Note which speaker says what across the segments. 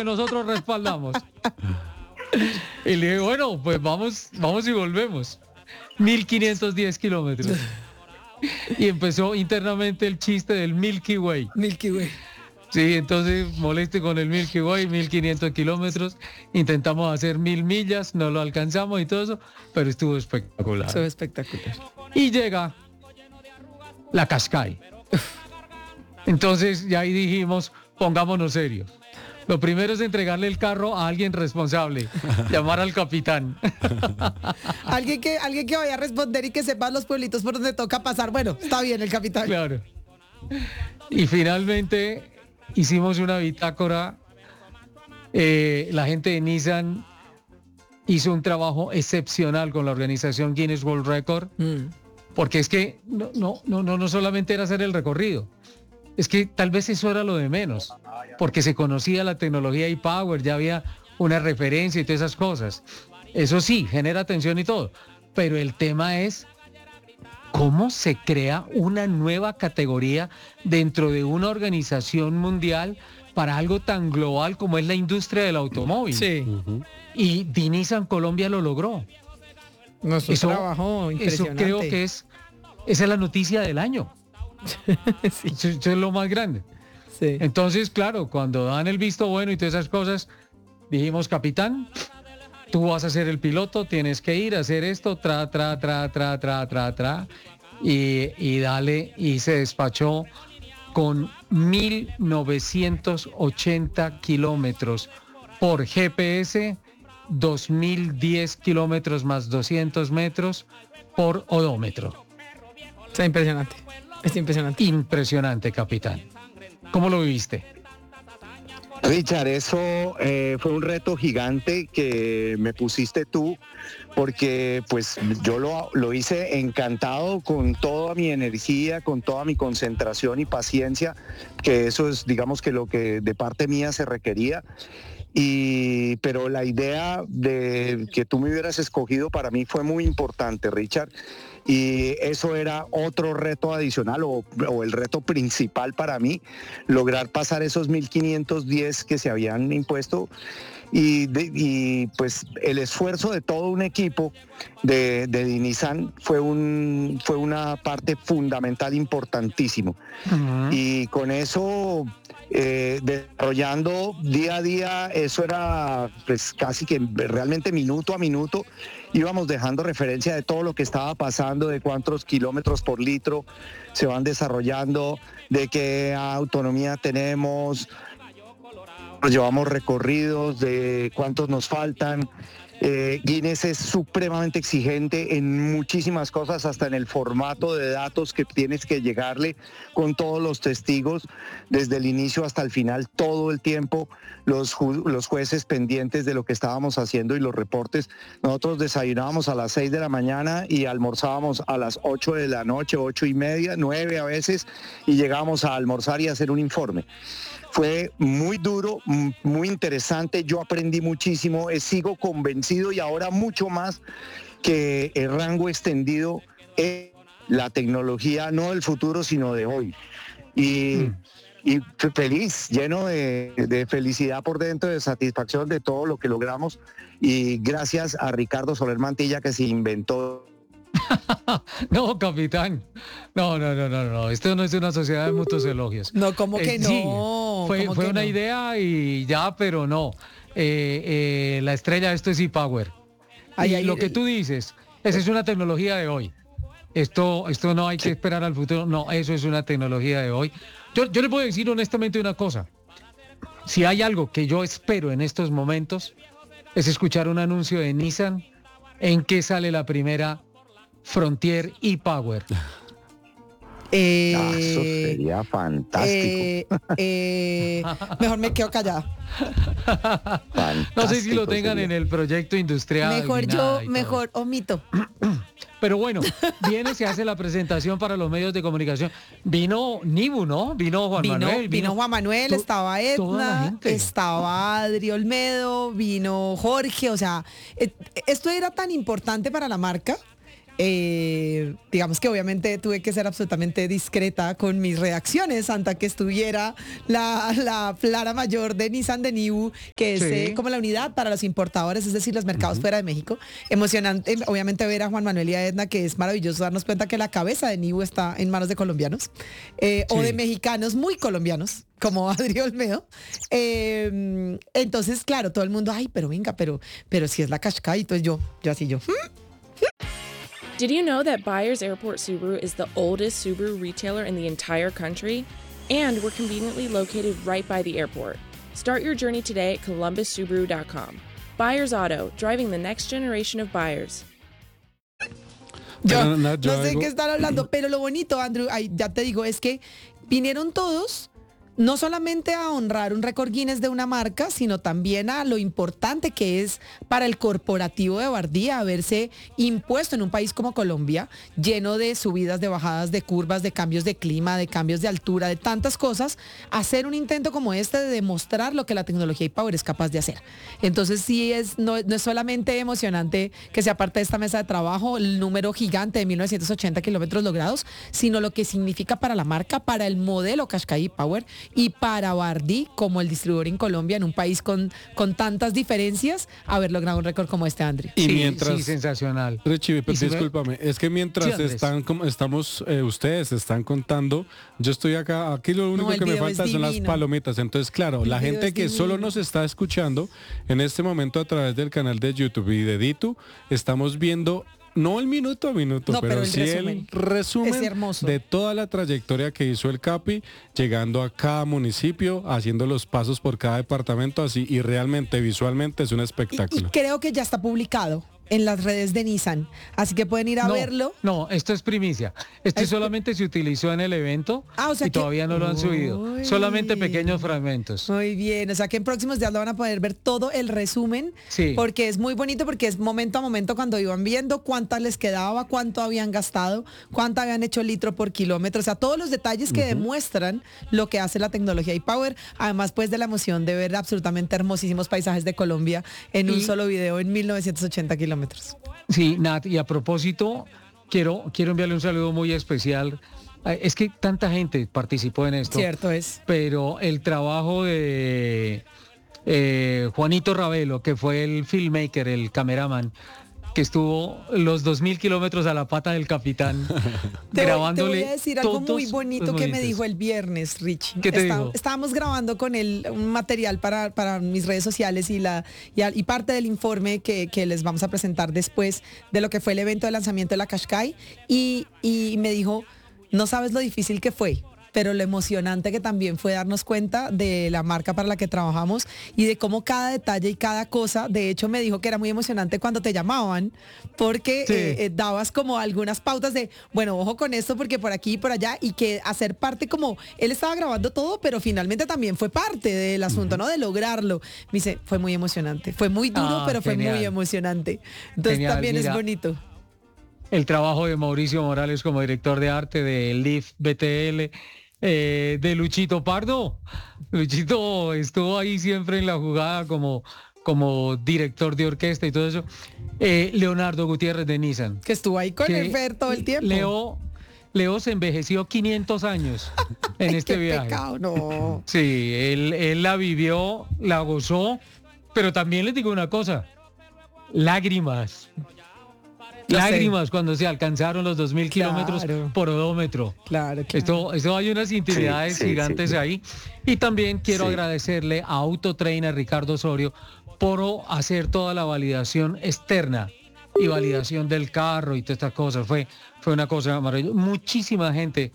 Speaker 1: que nosotros respaldamos. Y le dije, bueno, pues vamos y volvemos. 1510 kilómetros. Y empezó internamente el chiste del Milky Way.
Speaker 2: Milky Way.
Speaker 1: Sí, entonces moleste con el Milky Way, 1500 kilómetros. Intentamos hacer 1000 millas, no lo alcanzamos y todo eso, pero estuvo espectacular.
Speaker 2: Estuvo espectacular.
Speaker 1: Y llega la Qashqai. Entonces ya ahí dijimos, pongámonos serios. Lo primero es entregarle el carro a alguien responsable, llamar al capitán.
Speaker 2: Alguien que vaya a responder y que sepa los pueblitos por donde toca pasar. Bueno, está bien el capitán.
Speaker 1: Claro. Y finalmente hicimos una bitácora. La gente de Nissan hizo un trabajo excepcional con la organización Guinness World Record, porque es que no solamente era hacer el recorrido. Es que tal vez eso era lo de menos, porque se conocía la tecnología e-Power, ya había una referencia y todas esas cosas. Eso sí, genera atención y todo, pero el tema es cómo se crea una nueva categoría dentro de una organización mundial para algo tan global como es la industria del automóvil.
Speaker 2: Sí.
Speaker 1: Y Nissan Colombia lo logró.
Speaker 2: Nuestro trabajo impresionante.
Speaker 1: Eso creo que esa es la noticia del año.
Speaker 2: Sí.
Speaker 1: Eso es lo más grande.
Speaker 2: Sí.
Speaker 1: Entonces, claro, cuando dan el visto bueno y todas esas cosas, dijimos, capitán, tú vas a ser el piloto, tienes que ir a hacer esto, y dale, y se despachó con 1980 kilómetros por GPS, 2010 kilómetros más 200 metros por odómetro.
Speaker 2: Está impresionante. Es impresionante.
Speaker 1: Impresionante, capitán. ¿Cómo lo viviste?
Speaker 3: Richard, eso fue un reto gigante que me pusiste tú, porque pues yo lo hice encantado con toda mi energía, con toda mi concentración y paciencia, que eso es, digamos, que lo que de parte mía se requería. Pero la idea de que tú me hubieras escogido para mí fue muy importante, Richard. Y eso era otro reto adicional o el reto principal para mí, lograr pasar esos 1510 que se habían impuesto y pues el esfuerzo de todo un equipo de Nissan fue una parte fundamental, importantísimo. Uh-huh. Y con eso desarrollando día a día, eso era pues casi que realmente minuto a minuto íbamos dejando referencia de todo lo que estaba pasando, de cuántos kilómetros por litro se van desarrollando, de qué autonomía tenemos, nos llevamos recorridos, de cuántos nos faltan. Guinness es supremamente exigente en muchísimas cosas, hasta en el formato de datos que tienes que llegarle con todos los testigos, desde el inicio hasta el final, todo el tiempo, los jueces pendientes de lo que estábamos haciendo y los reportes. Nosotros desayunábamos a las 6 de la mañana y almorzábamos a las 8 de la noche, 8:30, 9 a veces, y llegábamos a almorzar y a hacer un informe. Fue muy duro, muy interesante, yo aprendí muchísimo, sigo convencido y ahora mucho más que el rango extendido es la tecnología, no del futuro, sino de hoy. Y feliz, lleno de felicidad por dentro, de satisfacción de todo lo que logramos, y gracias a Ricardo Soler Mantilla que se inventó.
Speaker 1: No, capitán. No. Esto no es una sociedad de mutuos elogios.
Speaker 2: No, ¿cómo que no?
Speaker 1: Sí, fue una idea y ya, pero no. La estrella de esto es e-Power. Y lo que tú dices, esa es una tecnología de hoy. Esto no hay que esperar al futuro. No, eso es una tecnología de hoy. Yo le puedo decir honestamente una cosa. Si hay algo que yo espero en estos momentos, es escuchar un anuncio de Nissan en que sale la primera Frontier e-Power.
Speaker 3: Eso sería fantástico.
Speaker 2: Mejor me quedo callada.
Speaker 1: No sé si lo tengan en el proyecto industrial.
Speaker 2: Mejor omito.
Speaker 1: Pero bueno, viene, se hace la presentación para los medios de comunicación. Vino Nibu, ¿no? Vino Juan Manuel.
Speaker 2: Vino Juan Manuel, estaba Edna, estaba Adri Olmedo, vino Jorge. O sea, esto era tan importante para la marca digamos que obviamente tuve que ser absolutamente discreta con mis reacciones hasta que estuviera la Plara Mayor de Nissan de Niu, que es como la unidad para los importadores, es decir, los mercados fuera de México. Emocionante, obviamente, ver a Juan Manuel y a Edna, que es maravilloso darnos cuenta que la cabeza de Niu está en manos de colombianos o de mexicanos muy colombianos, como Adri Olmedo. Entonces, claro, todo el mundo, ay, pero venga, pero si es la Qashqai, entonces yo así.
Speaker 4: Did you know that Byers Airport Subaru is the oldest Subaru retailer in the entire country? And we're conveniently located right by the airport. Start your journey today at columbussubaru.com. Byers Auto, driving the next generation of buyers.
Speaker 2: Yo no sé qué están hablando, pero lo bonito, Andrew, ya te digo, es que vinieron todos no solamente a honrar un récord Guinness de una marca, sino también a lo importante que es para el corporativo de Bardía haberse impuesto en un país como Colombia, lleno de subidas, de bajadas, de curvas, de cambios de clima, de cambios de altura, de tantas cosas, hacer un intento como este de demostrar lo que la tecnología iPower es capaz de hacer. Entonces sí, no es solamente emocionante que sea parte de esta mesa de trabajo, el número gigante de 1980 kilómetros logrados, sino lo que significa para la marca, para el modelo Qashqai Power, y para Bardí como el distribuidor en Colombia, en un país con tantas diferencias, haber logrado un récord como este, André.
Speaker 5: Y mientras,
Speaker 1: sí, sensacional.
Speaker 5: Richie, discúlpame, es que mientras ustedes están contando, yo estoy acá, aquí lo único que me falta son las palomitas. Entonces, claro, la gente que solo nos está escuchando en este momento a través del canal de YouTube y de Ditu, estamos viendo no el minuto a minuto, pero sí el resumen de toda la trayectoria que hizo el Capi, llegando a cada municipio, haciendo los pasos por cada departamento, así, y realmente visualmente es un espectáculo.
Speaker 2: Y creo que ya está publicado en las redes de Nissan, así que pueden ir a verlo.
Speaker 1: No, esto es primicia. Esto solamente se utilizó en el evento y todavía no lo han subido. Solamente pequeños fragmentos.
Speaker 2: Muy bien, o sea que en próximos días lo van a poder ver todo el resumen, porque es muy bonito, porque es momento a momento cuando iban viendo cuántas les quedaba, cuánto habían gastado, cuánto habían hecho litro por kilómetro, o sea, todos los detalles que demuestran lo que hace la tecnología iPower, además pues de la emoción de ver absolutamente hermosísimos paisajes de Colombia en un solo video en 1980 kilómetros.
Speaker 1: Sí, Nat, y a propósito, quiero enviarle un saludo muy especial. Es que tanta gente participó en esto.
Speaker 2: Cierto es.
Speaker 1: Pero el trabajo de Juanito Ravelo, que fue el filmmaker, el cameraman, que estuvo los 2.000 kilómetros a la pata del capitán, grabándole.
Speaker 2: Te voy a decir algo muy bonito que me dijo el viernes, Richie.
Speaker 1: ¿Qué te dijo?
Speaker 2: Estábamos grabando con él un material para mis redes sociales y parte del informe que les vamos a presentar después de lo que fue el evento de lanzamiento de la Qashqai, y me dijo, no sabes lo difícil que fue, pero lo emocionante que también fue darnos cuenta de la marca para la que trabajamos y de cómo cada detalle y cada cosa, de hecho me dijo que era muy emocionante cuando te llamaban, porque dabas como algunas pautas de, bueno, ojo con esto porque por aquí y por allá, y que hacer parte, como él estaba grabando todo, pero finalmente también fue parte del asunto, ¿no? De lograrlo. Me dice, fue muy emocionante, fue muy duro, pero fue muy emocionante. Entonces también es bonito.
Speaker 1: El trabajo de Mauricio Morales como director de arte de LIF BTL, de Luchito Pardo. Luchito estuvo ahí siempre en la jugada como director de orquesta y todo eso. Leonardo Gutiérrez de Nissan,
Speaker 2: que estuvo ahí con Efer todo el tiempo.
Speaker 1: Leo se envejeció 500 años en este viaje.
Speaker 2: Pecado, no.
Speaker 1: Sí, él la vivió, la gozó, pero también les digo una cosa, lágrimas cuando se alcanzaron los 2.000 kilómetros por odómetro.
Speaker 2: Claro.
Speaker 1: Esto hay unas intimidades gigantes ahí. Y también quiero agradecerle a Autotrainer Ricardo Osorio por hacer toda la validación externa y validación del carro y todas estas cosas. Fue una cosa maravillosa. Muchísima gente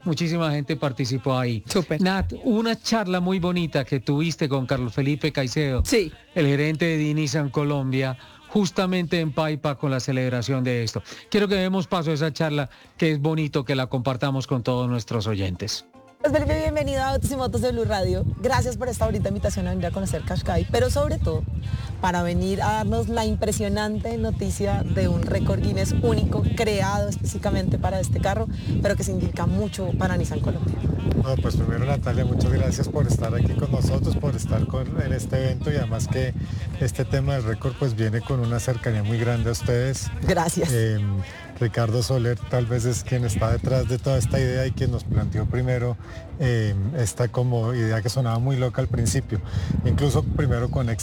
Speaker 1: participó ahí.
Speaker 2: Súper.
Speaker 1: Nat, una charla muy bonita que tuviste con Carlos Felipe Caicedo, el gerente de Nissan Colombia, justamente en Paipa con la celebración de esto. Quiero que demos paso a esa charla, que es bonito que la compartamos con todos nuestros oyentes.
Speaker 2: Felipe, bienvenido a Autos y Motos de Blue Radio. Gracias por esta bonita invitación a venir a conocer Qashqai, pero sobre todo para venir a darnos la impresionante noticia de un récord Guinness único, creado específicamente para este carro, pero que significa mucho para Nissan Colombia.
Speaker 6: No, pues primero, Natalia, muchas gracias por estar aquí con nosotros, por estar en este evento, y además que este tema del récord pues viene con una cercanía muy grande a ustedes.
Speaker 2: Gracias.
Speaker 6: Ricardo Soler tal vez es quien está detrás de toda esta idea y quien nos planteó primero esta como idea que sonaba muy loca al principio, incluso primero con